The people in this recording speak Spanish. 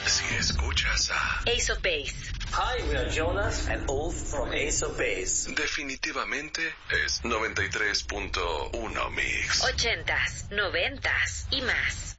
Si escuchas a Ace of Base. Hi, we are Jonas and Ulf from Ace of Base. definitivamente es 93.1 Mix. 80s, 90s y más.